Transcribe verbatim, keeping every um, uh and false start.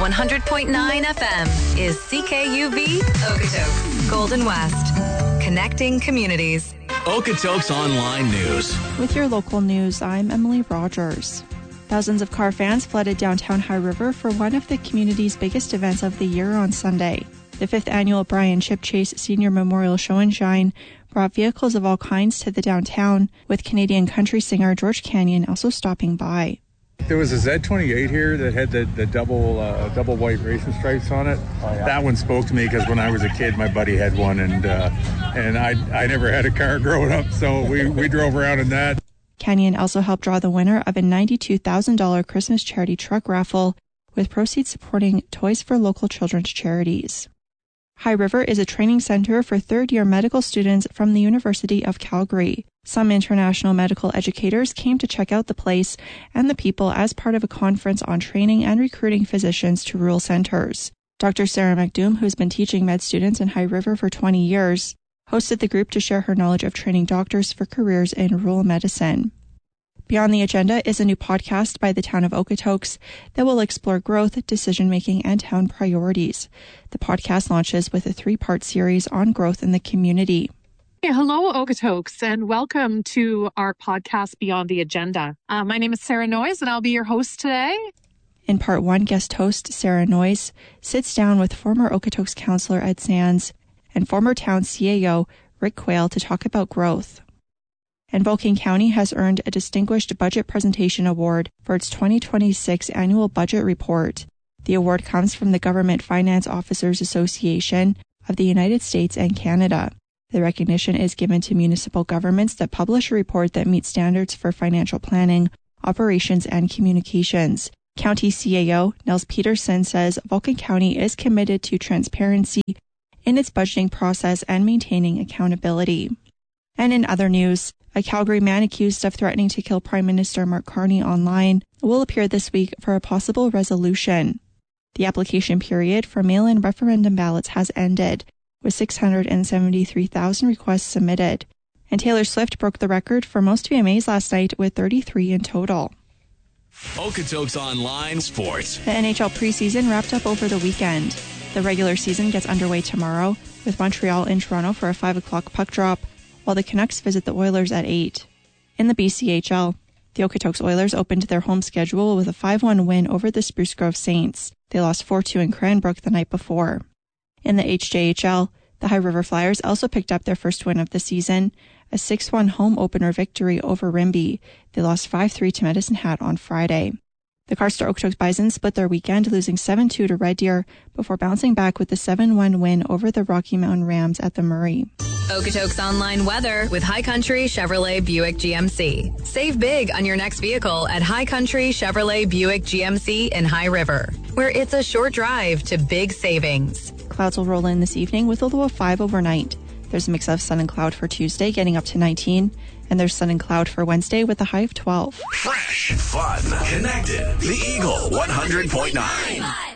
one hundred point nine F M is C K U V Okotoks, Golden West. Connecting communities. Okotoks Online News. With your local news, I'm Emily Rogers. Thousands of car fans flooded downtown High River for one of the community's biggest events of the year on Sunday. The fifth annual Brian Chip Chase Senior Memorial Show and Shine brought vehicles of all kinds to the downtown, with Canadian country singer George Canyon also stopping by. There was a Z twenty-eight here that had the, the double uh, double white racing stripes on it. Oh, yeah. That one spoke to me because when I was a kid, my buddy had one, and uh, and I I never had a car growing up, so we, we drove around in that. Canyon also helped draw the winner of a ninety-two thousand dollars Christmas charity truck raffle, with proceeds supporting Toys for Local Children's Charities. High River is a training center for third-year medical students from the University of Calgary. Some international medical educators came to check out the place and the people as part of a conference on training and recruiting physicians to rural centers. Doctor Sarah McDoom, who's been teaching med students in High River for twenty years, hosted the group to share her knowledge of training doctors for careers in rural medicine. Beyond the Agenda is a new podcast by the town of Okotoks that will explore growth, decision-making, and town priorities. The podcast launches with a three-part series on growth in the community. Hey, hello, Okotoks, and welcome to our podcast, Beyond the Agenda. Uh, my name is Sarah Noyes, and I'll be your host today. In part one, guest host Sarah Noyes sits down with former Okotoks councillor Ed Sands and former town C A O Rick Quayle to talk about growth. And Vulcan County has earned a Distinguished Budget Presentation Award for its twenty twenty-six annual budget report. The award comes from the Government Finance Officers Association of the United States and Canada. The recognition is given to municipal governments that publish a report that meets standards for financial planning, operations, and communications. County C A O Nels Peterson says Vulcan County is committed to transparency in its budgeting process and maintaining accountability. And in other news, a Calgary man accused of threatening to kill Prime Minister Mark Carney online will appear this week for a possible resolution. The application period for mail-in referendum ballots has ended, with six hundred seventy-three thousand requests submitted. And Taylor Swift broke the record for most V M As last night with thirty-three in total. Okotoks Online Sports. The N H L preseason wrapped up over the weekend. The regular season gets underway tomorrow, with Montreal in Toronto for a five o'clock puck drop, while the Canucks visit the Oilers at eight. In the B C H L, the Okotoks Oilers opened their home schedule with a five one win over the Spruce Grove Saints. They lost four two in Cranbrook the night before. In the H J H L, the High River Flyers also picked up their first win of the season, a six one home opener victory over Rimbey. They lost five three to Medicine Hat on Friday. The Carster Okotoks Bison split their weekend, losing seven two to Red Deer before bouncing back with the seven one win over the Rocky Mountain Rams at the Murray. Okotoks Online Weather with High Country Chevrolet Buick G M C. Save big on your next vehicle at High Country Chevrolet Buick G M C in High River, where it's a short drive to big savings. Clouds will roll in this evening with a low of five overnight. There's a mix of sun and cloud for Tuesday, getting up to nineteen, and there's sun and cloud for Wednesday with a high of twelve. Fresh, fun, connected. The Eagle one hundred point nine.